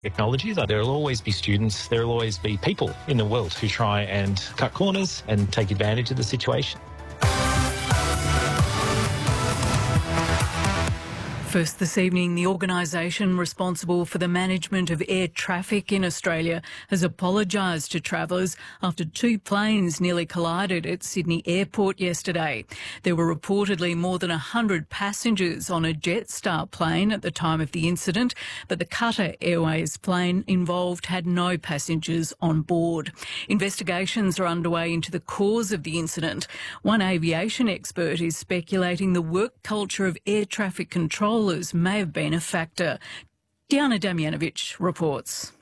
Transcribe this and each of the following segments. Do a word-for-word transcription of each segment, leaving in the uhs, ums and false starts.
Technology, that there will always be students, there will always be people in the world who try and cut corners and take advantage of the situation. First this evening, the organisation responsible for the management of air traffic in Australia has apologised to travellers after two planes nearly collided at Sydney Airport yesterday. There were reportedly more than one hundred passengers on a Jetstar plane at the time of the incident, but the Qatar Airways plane involved had no passengers on board. Investigations are underway into the cause of the incident. One aviation expert is speculating the work culture of air traffic control may have been a factor. Diana Damjanovic reports.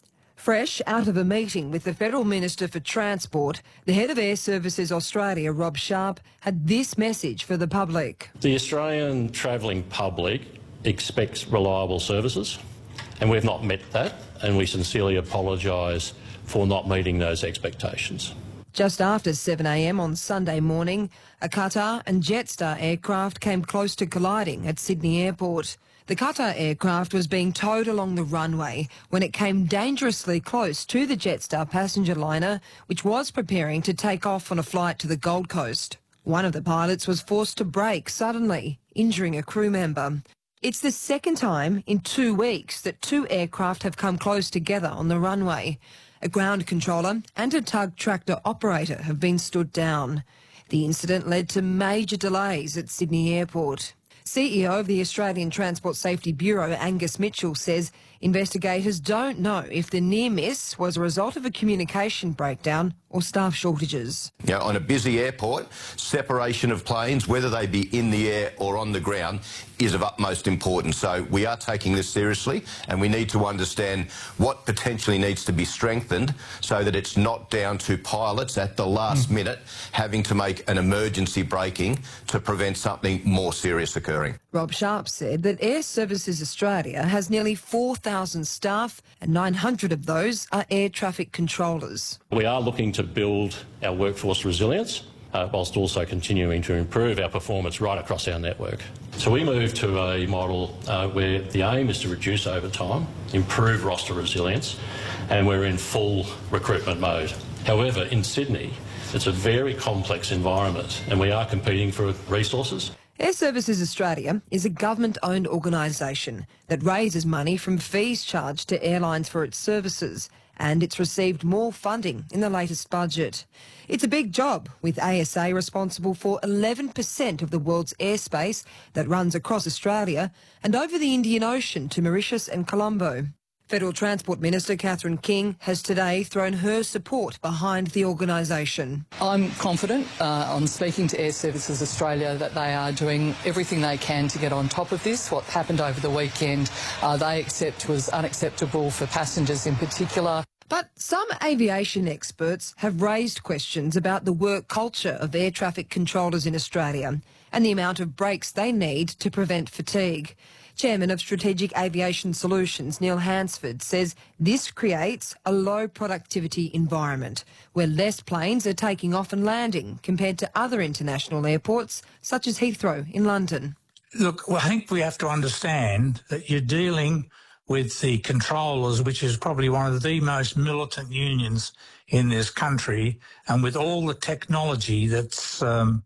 Fresh out of a meeting with the Federal Minister for Transport, the head of Air Services Australia, Rob Sharp, had this message for the public. The Australian travelling public expects reliable services, and we've not met that, and we sincerely apologise for not meeting those expectations. Just after seven a m on Sunday morning, a Qatar and Jetstar aircraft came close to colliding at Sydney Airport. The Qatar aircraft was being towed along the runway when it came dangerously close to the Jetstar passenger liner, which was preparing to take off on a flight to the Gold Coast. One of the pilots was forced to brake suddenly, injuring a crew member. It's the second time in two weeks that two aircraft have come close together on the runway. A ground controller and a tug tractor operator have been stood down. The incident led to major delays at Sydney Airport. C E O of the Australian Transport Safety Bureau, Angus Mitchell, says investigators don't know if the near miss was a result of a communication breakdown or staff shortages. Now, on a busy airport, separation of planes, whether they be in the air or on the ground, is of utmost importance. So we are taking this seriously, and we need to understand what potentially needs to be strengthened so that it's not down to pilots at the last mm. minute having to make an emergency braking to prevent something more serious occurring. Rob Sharp said that Air Services Australia has nearly four thousand staff, and nine hundred of those are air traffic controllers. We are looking to build our workforce resilience, Uh, whilst also continuing to improve our performance right across our network. So we moved to a model uh, where the aim is to reduce overtime, improve roster resilience, and we're in full recruitment mode. However, in Sydney, it's a very complex environment and we are competing for resources. Air Services Australia is a government-owned organisation that raises money from fees charged to airlines for its services, and it's received more funding in the latest budget. It's a big job, with A S A responsible for eleven percent of the world's airspace that runs across Australia and over the Indian Ocean to Mauritius and Colombo. Federal Transport Minister Catherine King has today thrown her support behind the organisation. I'm confident uh, on speaking to Air Services Australia that they are doing everything they can to get on top of this. What happened over the weekend uh, they accept was unacceptable for passengers in particular. But some aviation experts have raised questions about the work culture of air traffic controllers in Australia and the amount of breaks they need to prevent fatigue. Chairman of Strategic Aviation Solutions, Neil Hansford, says this creates a low productivity environment where less planes are taking off and landing compared to other international airports such as Heathrow in London. Look, well, I think we have to understand that you're dealing with the controllers, which is probably one of the most militant unions in this country, and with all the technology that's um,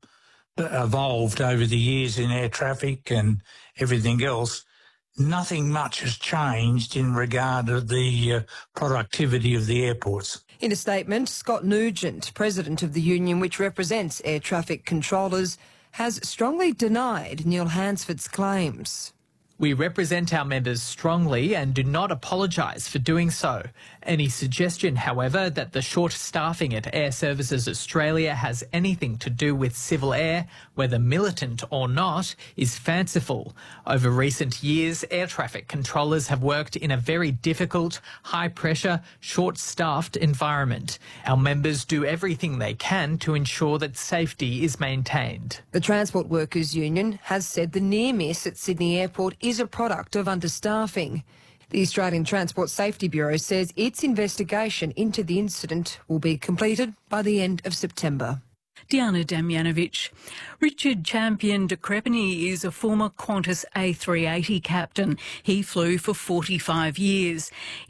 evolved over the years in air traffic and everything else, nothing much has changed in regard to the uh, productivity of the airports. In a statement, Scott Nugent, president of the union which represents air traffic controllers, has strongly denied Neil Hansford's claims. We represent our members strongly and do not apologise for doing so. Any suggestion, however, that the short staffing at Air Services Australia has anything to do with civil air, whether militant or not, is fanciful. Over recent years, air traffic controllers have worked in a very difficult, high-pressure, short-staffed environment. Our members do everything they can to ensure that safety is maintained. The Transport Workers Union has said the near miss at Sydney Airport is a product of understaffing. The Australian Transport Safety Bureau says its investigation into the incident will be completed by the end of September. Diana Damjanovic. Richard Champion de Crespigny is a former Qantas A three eighty captain. He flew for forty-five years.